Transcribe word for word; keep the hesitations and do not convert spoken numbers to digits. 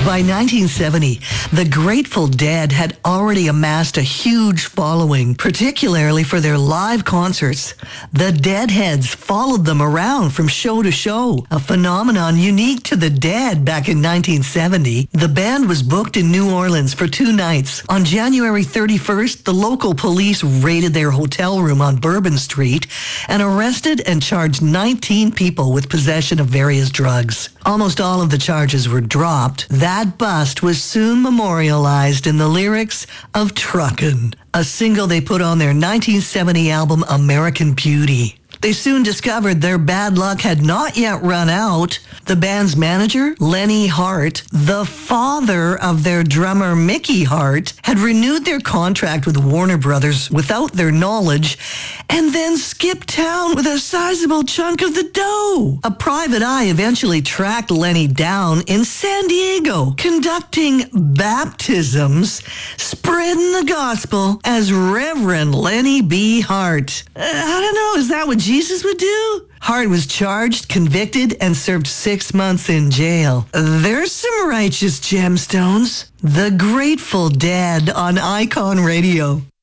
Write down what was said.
By nineteen seventy, the Grateful Dead had already amassed a huge following, particularly for their live concerts. The Deadheads followed them around from show to show, a phenomenon unique to the Dead back in nineteen seventy. The band was booked in New Orleans for two nights. On January thirty-first, the local police raided their hotel room on Bourbon Street and arrested and charged nineteen people with possession of various drugs. Almost all of the charges were dropped. That bust was soon memorialized in the lyrics of Truckin', a single they put on their nineteen seventy album American Beauty. They soon discovered their bad luck had not yet run out. The band's manager, Lenny Hart, the father of their drummer Mickey Hart, had renewed their contract with Warner Brothers without their knowledge and then skipped town with a sizable chunk of the dough. A private eye eventually tracked Lenny down in San Diego, conducting baptisms, spreading the gospel as Reverend Lenny B. Hart. Uh, I don't know, is that what Jesus would do? Hart was charged, convicted, and served six months in jail. There's some righteous gemstones. The Grateful Dead on Icon Radio.